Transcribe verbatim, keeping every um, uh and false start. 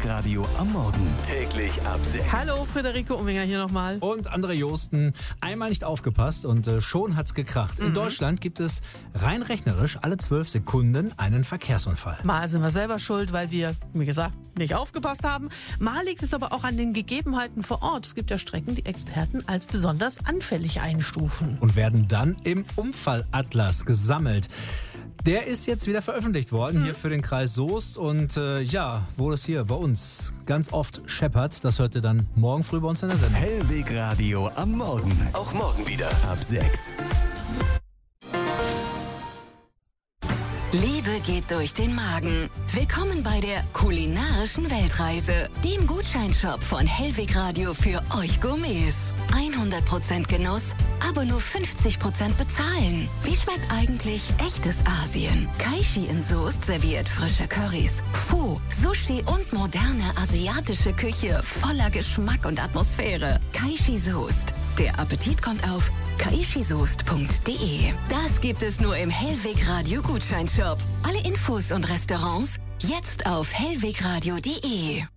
Hellwegradio am Morgen. Täglich ab sechs. Hallo, Friederike Umminger hier nochmal. Und André Josten. Einmal nicht aufgepasst und äh, schon hat's gekracht. In Mhm. Deutschland gibt es rein rechnerisch alle zwölf Sekunden einen Verkehrsunfall. Mal sind wir selber schuld, weil wir, wie gesagt, nicht aufgepasst haben. Mal liegt es aber auch an den Gegebenheiten vor Ort. Es gibt ja Strecken, die Experten als besonders anfällig einstufen. Und werden dann im Unfallatlas gesammelt. Der ist jetzt wieder veröffentlicht worden, hier für den Kreis Soest. Und äh, ja, wo es hier bei uns ganz oft scheppert, das hört ihr dann morgen früh bei uns in der Sendung. Hellwegradio am Morgen. Auch morgen wieder ab sechs. Liebe geht durch den Magen. Willkommen bei der kulinarischen Weltreise, dem Gutscheinshop von Hellwegradio für euch Gourmets. hundert Prozent Genuss, aber nur fünfzig Prozent bezahlen. Wie schmeckt eigentlich echtes Asien? Kaishi in Soest serviert frische Currys, Pho, Sushi und moderne asiatische Küche voller Geschmack und Atmosphäre. Kaishi Soest. Der Appetit kommt auf kaishisoest punkt de. Das gibt es nur im Hellwegradio Gutscheinshop. Alle Infos und Restaurants jetzt auf hellwegradio punkt de.